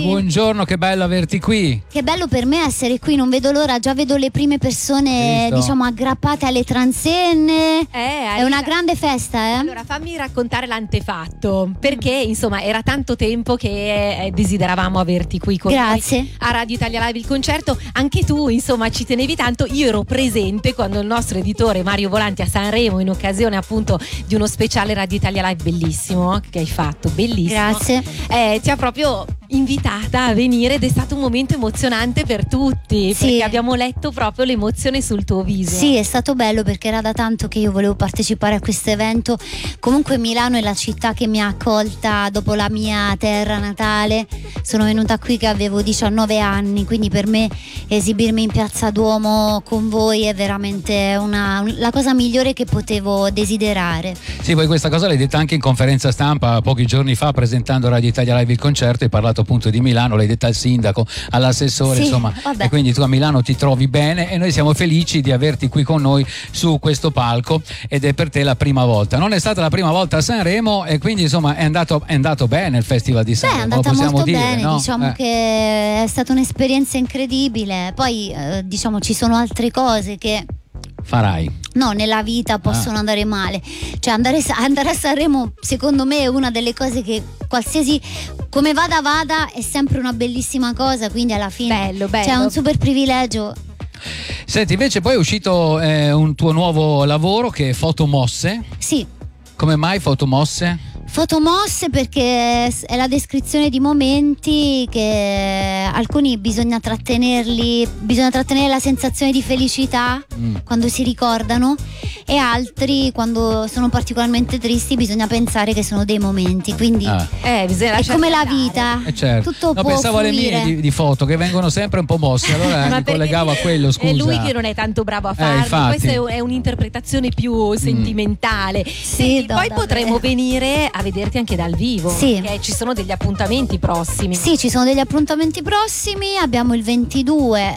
buongiorno, che bello averti qui. Che bello per me essere qui, non vedo l'ora, già vedo le prime persone, diciamo, aggrappate alle transenne. È una grande festa, Allora fammi raccontare l'antefatto, perché insomma era tanto tempo che desideravamo averti qui con noi a Radio Italia Live il concerto. Anche tu insomma ci tenevi tanto, io ero presente quando il nostro editore Mario Volanti a Sanremo, in occasione appunto di uno speciale Radio Italia Live bellissimo che hai fatto, bellissimo. Grazie. Ti ha proprio invitata a venire ed è stato un momento emozionante per tutti, perché abbiamo letto proprio l'emozione sul tuo viso. Sì, è stato bello perché era da tanto che io volevo partecipare a questo evento. Comunque Milano è la città che mi ha accolta dopo la mia terra natale. Sono venuta qui che avevo 19 anni, quindi per me esibirmi in Piazza Duomo con voi è veramente la cosa migliore che potevo desiderare. Sì, poi questa cosa l'hai detta anche in conferenza stampa pochi giorni fa, presentando Radio Italia Live il concerto. Hai parlato appunto di Milano, l'hai detta al sindaco, all'assessore, insomma, e quindi tu a Milano ti trovi bene e noi siamo felici di averti qui con noi su questo palco, ed è per te la prima volta. Non è stata la prima volta a Sanremo e quindi insomma è andato bene il Festival di Sanremo. È andata molto bene, no? Diciamo che è stata un'esperienza incredibile. Poi diciamo ci sono altre cose che farai. No, nella vita possono andare male. Cioè andare a Sanremo secondo me è una delle cose che qualsiasi come vada è sempre una bellissima cosa, quindi alla fine bello. C'è un super privilegio. Senti, invece poi è uscito un tuo nuovo lavoro che è Fotomosse. Sì. Come mai Fotomosse? Fotomosse perché è la descrizione di momenti che alcuni bisogna trattenere la sensazione di felicità quando si ricordano, e altri quando sono particolarmente tristi bisogna pensare che sono dei momenti, quindi è come la vita, certo. Tutto può pensavo fluire. alle mie di foto che vengono sempre un po' mosse, allora mi collegavo a quello, scusa. È lui che non è tanto bravo a farlo, questa è un'interpretazione più sentimentale. Sì, poi potremo venire a vederti anche dal vivo, perché ci sono degli appuntamenti prossimi. Sì, ci sono degli appuntamenti prossimi. Abbiamo il 22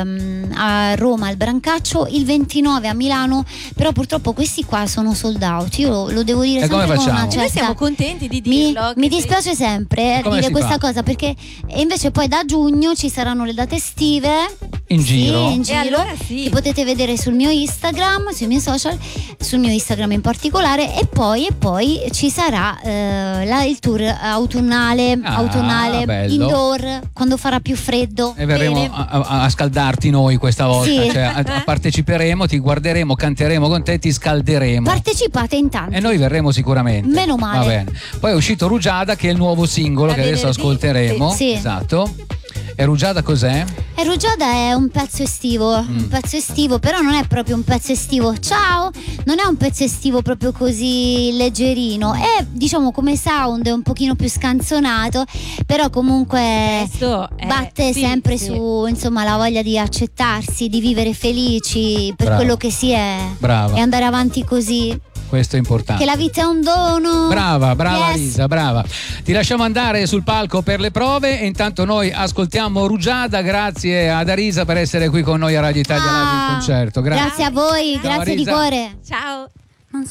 a Roma al Brancaccio, il 29 a Milano, però purtroppo questi qua sono sold out. Io lo devo dire sempre con una certa... Noi siamo contenti di dirlo. Mi dispiace sempre dire questa cosa, perché invece poi da giugno ci saranno le date estive in giro. E allora che potete vedere sul mio Instagram, sui miei social, sul mio Instagram in particolare, e poi ci sarà il tour autunnale indoor, quando farà più freddo, e verremo a scaldarti noi questa volta. Cioè, parteciperemo, ti guarderemo, canteremo con te, ti scalderemo. Partecipate intanto e noi verremo sicuramente. Meno male. Va bene. Poi è uscito Rugiada, che è il nuovo singolo che adesso ascolteremo. Esatto. E Rugiada cos'è? Rugiada è un pezzo estivo, però non è proprio un pezzo estivo. Ciao! Non è un pezzo estivo proprio così leggerino. È, diciamo, come sound è un pochino più scanzonato, però comunque batte sempre su, insomma, la voglia di accettarsi, di vivere felici per quello che si è. Brava. E andare avanti così. Questo è importante. Che la vita è un dono. Brava Arisa, brava. Ti lasciamo andare sul palco per le prove e intanto noi ascoltiamo Rugiada. Grazie ad Arisa per essere qui con noi a Radio Italia Live il concerto. Grazie a voi, Ciao, grazie Arisa. di cuore. Ciao.